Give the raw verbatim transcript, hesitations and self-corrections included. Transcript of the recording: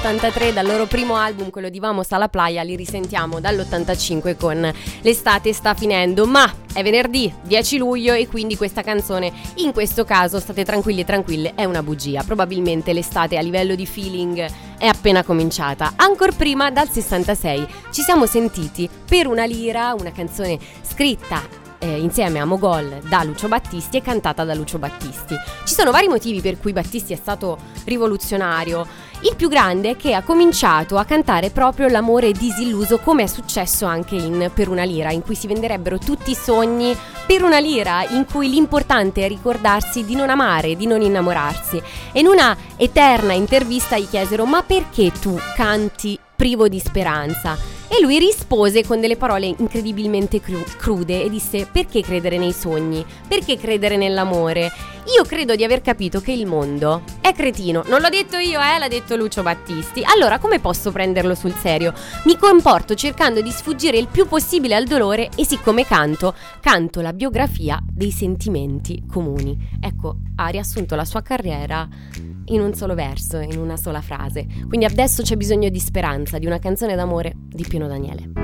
dall'ottantatré, dal loro primo album, quello di Vamos a la Playa. Li risentiamo dall'ottantacinque con L'estate sta finendo, ma è venerdì dieci luglio e quindi questa canzone, in questo caso, state tranquilli e tranquille, è una bugia. Probabilmente l'estate a livello di feeling è appena cominciata. Ancor prima, dal sessantasei, ci siamo sentiti Per una lira, una canzone scritta Eh, insieme a Mogol da Lucio Battisti e cantata da Lucio Battisti. Ci sono vari motivi per cui Battisti è stato rivoluzionario. Il più grande è che ha cominciato a cantare proprio l'amore disilluso, come è successo anche in Per una lira, in cui si venderebbero tutti i sogni per una lira, in cui l'importante è ricordarsi di non amare, di non innamorarsi. E in una eterna intervista gli chiesero: ma perché tu canti privo di speranza? E lui rispose con delle parole incredibilmente cru- crude e disse: perché credere nei sogni? Perché credere nell'amore? Io credo di aver capito che il mondo è cretino. Non l'ho detto io, eh, l'ha detto Lucio Battisti. Allora come posso prenderlo sul serio? Mi comporto cercando di sfuggire il più possibile al dolore e siccome canto, canto la biografia dei sentimenti comuni. Ecco, ha riassunto la sua carriera in un solo verso, in una sola frase. Quindi adesso c'è bisogno di speranza, di una canzone d'amore di Pino Daniele.